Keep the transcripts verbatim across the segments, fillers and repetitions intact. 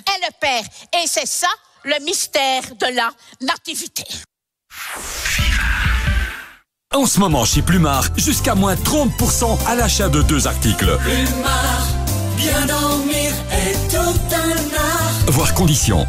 et le Père. Et c'est ça le mystère de la nativité. En ce moment chez Plumard, jusqu'à moins trente pour cent à l'achat de deux articles. Plumard, bien dormir est tout un art. Voir conditions.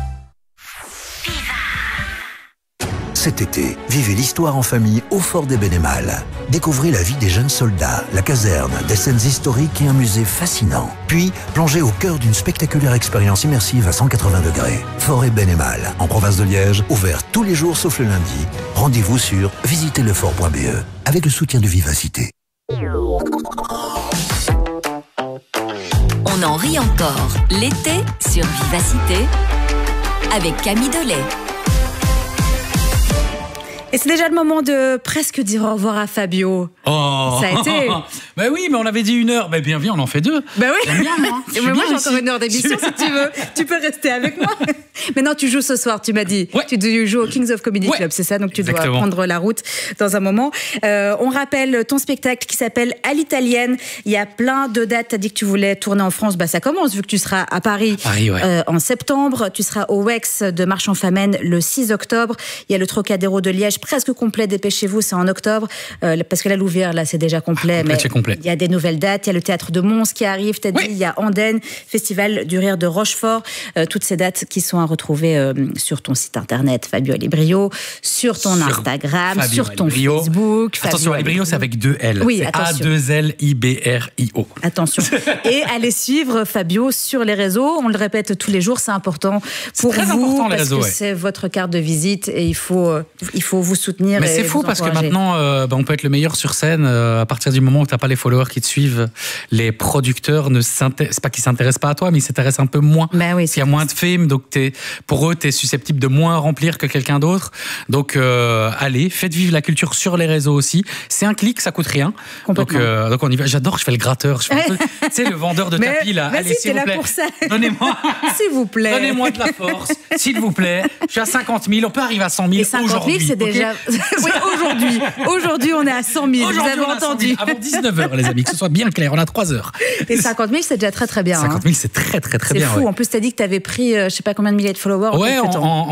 Cet été, vivez l'histoire en famille au Fort des Bénémales. Découvrez la vie des jeunes soldats, la caserne, des scènes historiques et un musée fascinant. Puis, plongez au cœur d'une spectaculaire expérience immersive à cent quatre-vingts degrés. Fort et Bénémales, en province de Liège, ouvert tous les jours sauf le lundi. Rendez-vous sur visitez le fort point b e avec le soutien de Vivacité. On en rit encore l'été sur Vivacité avec Camille Delay. Et c'est déjà le moment de presque dire au revoir à Fabio. Oh. Ça a été. Ben oui, mais on avait dit une heure. Ben bien, viens, on en fait deux. Ben oui. J'aime bien, moi. Et moi, j'ai encore une heure d'émission si tu veux. Tu peux rester avec moi. Mais non, tu joues ce soir, tu m'as dit. Ouais. Tu joues au Kings of Comedy Ouais. Club, c'est ça? Donc tu Exactement. dois prendre la route dans un moment. Euh, on rappelle ton spectacle qui s'appelle À l'italienne. Il y a plein de dates. Tu as dit que tu voulais tourner en France. Bah, ça commence vu que tu seras à Paris, Paris ouais. euh, en septembre. Tu seras au Wex de Marchand-Famenne le six octobre. Il y a le Trocadéro de Liège presque complet. Dépêchez-vous, c'est en octobre. Euh, parce que la Louvière, là, c'est déjà complet. Ah, complet, mais c'est complet. il y a des nouvelles dates. Il y a le théâtre de Mons qui arrive. T'as dit, Oui. il y a Andenne, Festival du rire de Rochefort. Euh, toutes ces dates qui sont à retrouver euh, sur ton site internet, Fabio Alibrio, sur ton Sur Instagram, Fabio sur ton Alibrio. Facebook. Attention, Alibrio, c'est avec deux L. Oui, c'est attention. A deux L I B R I O. Attention. Et allez suivre Fabio sur les réseaux. On le répète tous les jours, c'est important pour très vous important, les parce réseaux, que ouais. c'est votre carte de visite et il faut, euh, il faut vous soutenir. Mais et c'est vous fou parce que encourager. maintenant, euh, bah, on peut être le meilleur sur scène euh, à partir du moment où tu n'as pas les followers qui te suivent. Les producteurs ne s'intéressent, c'est pas qu'ils s'intéressent pas à toi, mais ils s'intéressent un peu moins. Ben oui, Parce qu'il y a moins de fame, donc t'es, pour eux, tu es susceptible de moins remplir que quelqu'un d'autre. Donc, euh, allez, faites vivre la culture sur les réseaux aussi. C'est un clic, ça coûte rien. Donc, Complètement. euh, donc on y va. J'adore, je fais le gratteur. Je fais un peu, tu sais, le vendeur de Mais tapis là. vas-y, Allez, t'es s'il vous là plaît. pour ça. Donnez-moi. S'il vous plaît. Donnez-moi de la force, s'il vous plaît. Je suis à cinquante mille, on peut arriver à cent mille Et cinquante aujourd'hui. mille, c'est ok déjà. Oui, aujourd'hui. Aujourd'hui, on est à cent mille. Vous Aujourd'hui, avez on a cent entendu. mille. Avant dix-neuf heures, les amis, que ce soit bien clair, on a trois heures. Et cinquante mille, c'est déjà très très bien. cinquante mille, c'est très très très C'est bien. fou. Ouais, En plus, tu as dit que tu avais pris, euh, je sais pas combien de milliers de followers en ouais quelques en, temps. en,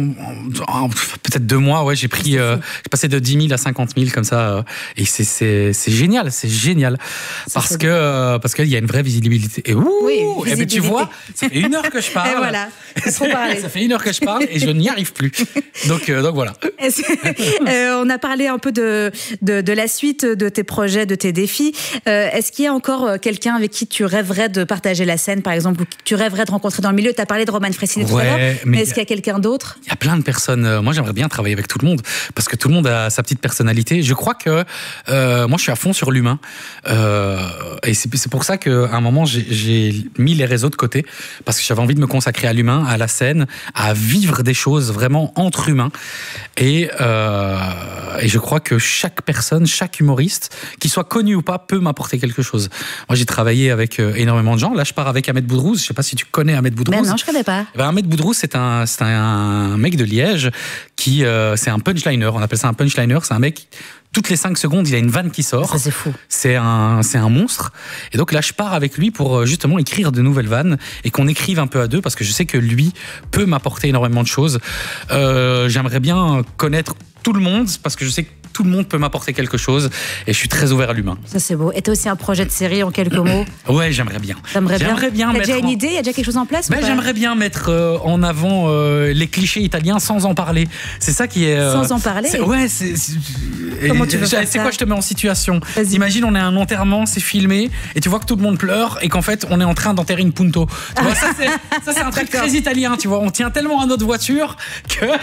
en, en- en peut-être deux mois, ouais, j'ai pris, euh, j'ai passé de dix mille à cinquante mille comme ça, euh, et c'est c'est c'est génial, c'est génial parce c'est que euh, parce qu'il y a une vraie visibilité. Et ouh, Oui, et ben tu visibilité. vois, ça fait une heure que je parle. Et voilà, t'as trop parlé. Ça fait une heure que je parle et je n'y arrive plus. Donc euh, donc voilà. Est-ce- euh, on a parlé un peu de, de, de la suite de tes projets, de tes défis. Euh, est-ce qu'il y a encore euh, quelqu'un avec qui tu rêverais de partager la scène, par exemple, ou que tu rêverais de rencontrer dans le milieu? Tu as parlé de Roman Frécinet tout à Ouais, l'heure, mais, mais est-ce qu'il y a quelqu'un d'autre? Il y a plein de personnes. euh, Moi, j'aimerais bien travailler avec tout le monde parce que tout le monde a sa petite personnalité. Je crois que euh, moi, je suis à fond sur l'humain. Euh, et c'est c'est pour ça qu'à un moment, j'ai- j'ai mis les réseaux de côté parce que j'avais envie de me consacrer à l'humain, à la scène, à vivre des choses vraiment entre humains. Et, euh, et je crois que chaque personne, chaque humoriste, qu'il soit connu ou pas, peut m'apporter quelque chose. Moi, j'ai travaillé avec euh, énormément de gens. Là, je pars avec Ahmed Boudrouz. Je sais pas si tu connais Ahmed Boudrouz. Ben non, je connais pas. Eh ben, Ahmed Boudrouz, c'est un, c'est un mec de Liège qui, euh, c'est un punchliner. On appelle ça un punchliner. C'est un mec, toutes les cinq secondes, il a une vanne qui sort. Ça, c'est fou. C'est un, c'est un monstre. Et donc là, je pars avec lui pour euh, justement écrire de nouvelles vannes et qu'on écrive un peu à deux parce que je sais que lui peut m'apporter énormément de choses. Euh, j'aimerais bien connaître tout le monde parce que je sais que tout le monde peut m'apporter quelque chose et je suis très ouvert à l'humain. Ça, c'est beau. Et t'as aussi un projet de série en quelques mots? Ouais, j'aimerais bien. T'aimerais bien. J'aimerais bien T'as mettre déjà une en- idée? Il y a déjà quelque chose en place? ou Ben, pas j'aimerais bien mettre euh, en avant euh, les clichés italiens sans en parler. C'est ça qui est. euh, Sans en parler c'est- Ouais, c'est. c'est- Comment et- tu veux c'est faire ça quoi, je te mets en situation. Vas-y. Imagine, on est à un enterrement, c'est filmé, et tu vois que tout le monde pleure, et qu'en fait, on est en train d'enterrer une punto. Tu vois, ça, c'est, ça, c'est un truc D'accord. très italien, tu vois. On tient tellement à notre voiture que. que,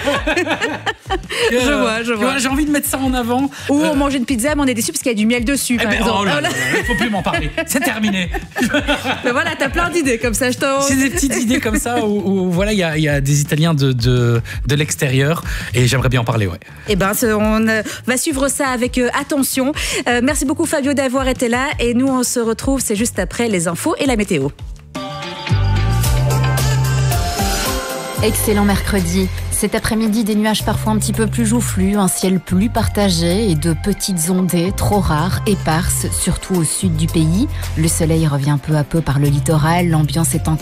Je vois, je tu vois. J'ai envie de mettre ça en avant. Ou Euh, on mange une pizza, mais on est déçu parce qu'il y a du miel dessus, eh par ben, exemple. oh là Oh là là. là, il faut plus m'en parler. C'est terminé. Mais voilà, t'as plein d'idées comme ça. Je t'en... C'est des petites idées comme ça où, où, voilà, il y a, il y a des Italiens de, de, de l'extérieur et j'aimerais bien en parler, ouais. Eh ben, c'est- on euh, va suivre ça avec euh, attention. Euh, merci beaucoup Fabio d'avoir été là et nous on se retrouve, c'est juste après les infos et la météo. Excellent mercredi. Cet après-midi, des nuages parfois un petit peu plus joufflus, un ciel plus partagé et de petites ondées trop rares, éparses, surtout au sud du pays. Le soleil revient peu à peu par le littoral, l'ambiance est encore